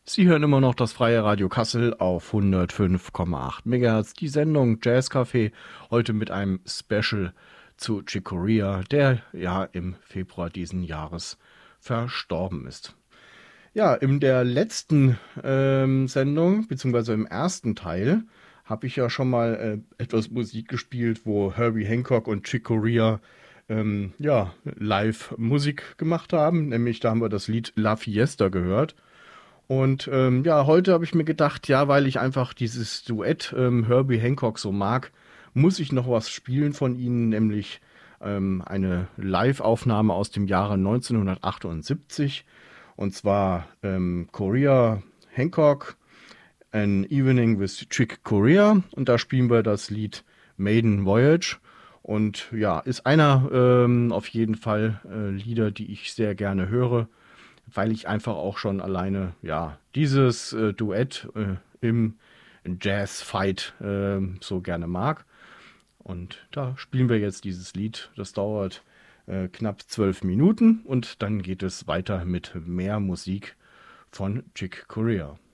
Sie hören immer noch das Freie Radio Kassel auf 105,8 MHz. Die Sendung Jazz Café, heute mit einem Special zu Chick Corea, der ja im Februar diesen Jahres verstorben ist. Ja, in der letzten Sendung, beziehungsweise im ersten Teil, habe ich ja schon mal etwas Musik gespielt, wo Herbie Hancock und Chick Corea ja, live Musik gemacht haben. Nämlich da haben wir das Lied La Fiesta gehört. Und ja, heute habe ich mir gedacht, ja, weil ich einfach dieses Duett Herbie Hancock so mag, muss ich noch was spielen von ihnen, nämlich eine Live-Aufnahme aus dem Jahre 1978. Und zwar Corea Hancock, An Evening with Chick Corea. Und da spielen wir das Lied Maiden Voyage. Und ja, ist einer auf jeden Fall Lieder, die ich sehr gerne höre, weil ich einfach auch schon alleine, ja, dieses Duett im Jazz-Fight so gerne mag. Und da spielen wir jetzt dieses Lied. Das dauert knapp 12 Minuten und dann geht es weiter mit mehr Musik von Chick Corea.